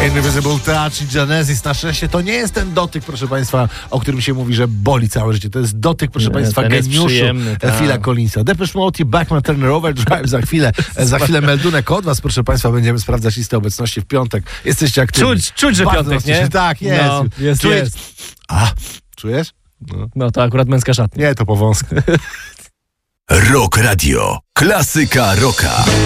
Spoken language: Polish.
Invisible Touch i Genesis. Na szczęście to nie jest ten dotyk, proszę Państwa, o którym się mówi, że boli całe życie. To jest dotyk, proszę Państwa, geniuszu Phila Collinsa. Depeche Mode i Bachman Turner Overdrive za chwilę. Za chwilę meldunek od Was, proszę Państwa, będziemy sprawdzać listę obecności w piątek. Jesteście aktywni. Czuć, że piątek, nie? Tak, jest. No, jest. A, czujesz? No to akurat męska szatnia. Nie, to po wąsku. Rock Radio. Klasyka rocka.